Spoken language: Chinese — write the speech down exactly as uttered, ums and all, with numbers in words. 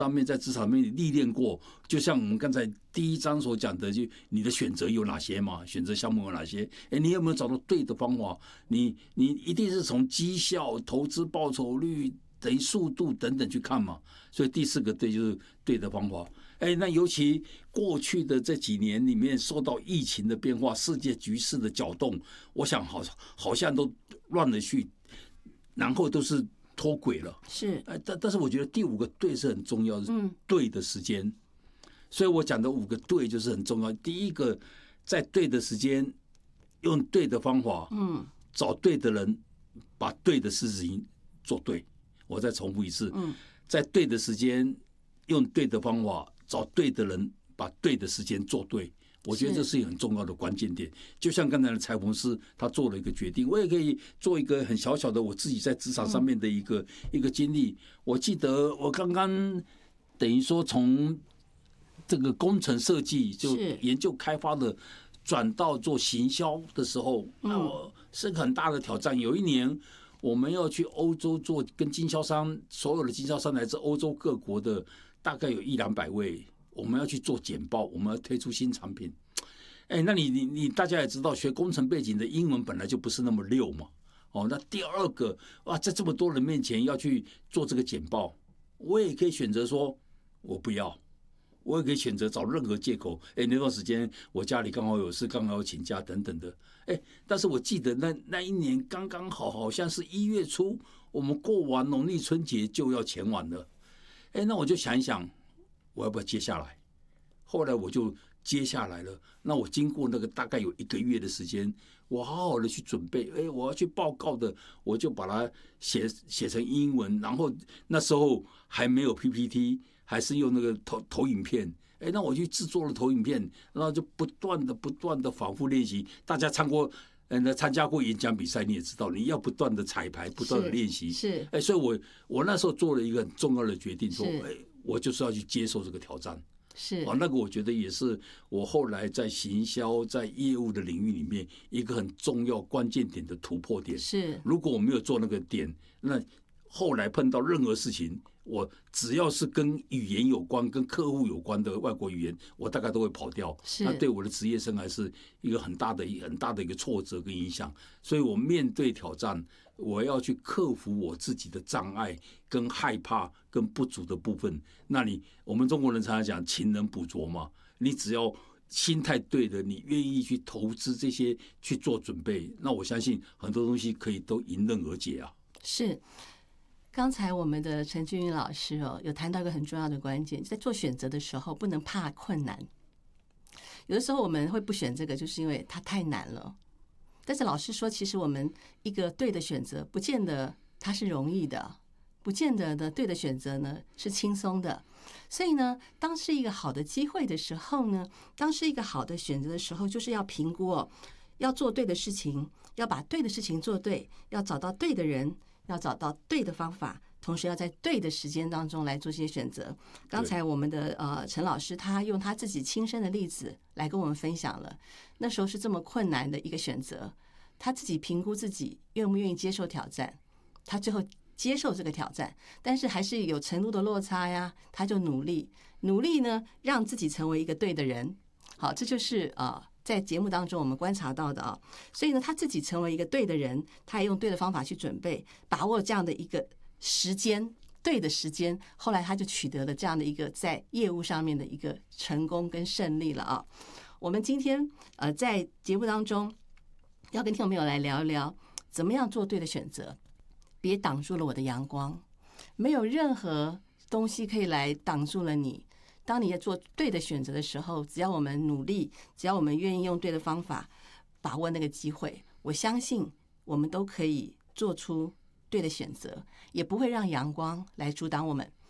上面在职场面历练过，就像我们刚才第一章所讲的，就你的选择有哪些嘛？选择项目有哪些？哎，你有没有找到对的方法？你你一定是从绩效、投资报酬率等于速度等等去看嘛。所以第四个对就是对的方法。哎，那尤其过去的这几年里面，受到疫情的变化、世界局势的搅动，我想好好像都乱了去，然后都是脱轨了。 是， 哎，但但是我觉得第五个对是很重要的， 嗯， 对的时间。所以我讲的五个对就是很重要。第一个，在对的时间，用对的方法， 嗯， 找对的人，把对的事情做对。我再重复一次， 嗯， 在对的时间，用对的方法，找对的人，把对的时间做对。我觉得这是一个很重要的关键点。就像刚才的裁缝师，他做了一个决定，我也可以做一个很小小的我自己在职场上面的一个、嗯、一个经历。我记得我刚刚等于说从这个工程设计就研究开发的转到做行销的时候，那我是个很大的挑战。有一年我们要去欧洲做，跟经销商，所有的经销商来自欧洲各国的，大概有一两百位。我们要去做简报，我们要推出新产品。哎，那你你你大家也知道，学工程背景的英文本来就不是那么溜嘛。哦，那第二个哇，在这么多人面前要去做这个简报，我也可以选择说我不要，我也可以选择找任何借口。哎，那段时间我家里刚好有事，刚好要请假等等的。哎，但是我记得那那一年刚刚好，好像是一月初，我们过完农历春节就要前往了。哎，那我就想一想，我要不要接下来？后来我就接下来了。那我经过那个大概有一个月的时间，我好好的去准备。哎，我要去报告的，我就把它写写成英文。然后那时候还没有 P P T， 还是用那个投投影片。哎，那我去制作了投影片，然后就不断的不断的反复练习。大家参过。呃，参加过演讲比赛，你也知道，你要不断的彩排，不断的练习。 是， 哎，所以我我那时候做了一个很重要的决定，说，哎，我就是要去接受这个挑战。 是啊，那个我觉得也是我后来在行销、在业务的领域里面一个很重要关键点的突破点。 是， 如果我没有做那个点，那后来碰到任何事情，我只要是跟语言有关、跟客户有关的外国语言，我大概都会跑掉。那对我的职业生涯是一个很大的、很大的一个挫折跟影响。所以我面对挑战，我要去克服我自己的障碍、跟害怕、跟不足的部分。那你我们中国人常常讲勤能补拙嘛，你只要心态对的，你愿意去投资这些去做准备，那我相信很多东西可以都迎刃而解啊。 是。刚才我们的陈俊宇老师哦，有谈到一个很重要的关键，在做选择的时候不能怕困难。有的时候我们会不选这个，就是因为它太难了。但是老师说，其实我们一个对的选择，不见得它是容易的，不见得的对的选择呢是轻松的。所以呢，当是一个好的机会的时候呢，当是一个好的选择的时候，就是要评估哦，要做对的事情，要把对的事情做对，要找到对的人。要找到对的方法，同时要在对的时间当中来做些选择。刚才我们的呃陈老师他用他自己亲身的例子来跟我们分享了，那时候是这么困难的一个选择，他自己评估自己愿不愿意接受挑战，他最后接受这个挑战，但是还是有程度的落差呀，他就努力努力呢，让自己成为一个对的人。好，这就是啊。呃在节目当中我们观察到的啊，所以呢他自己成为一个对的人，他也用对的方法去准备，把握这样的一个时间，对的时间，后来他就取得了这样的一个在业务上面的一个成功跟胜利了啊。我们今天呃在节目当中要跟听众朋友来聊一聊怎么样做对的选择，别挡住了我的阳光，没有任何东西可以来挡住了你。当你在做对的选择的时候，只要我们努力，只要我们愿意用对的方法把握那个机会，我相信我们都可以做出对的选择，也不会让阳光来阻挡我们。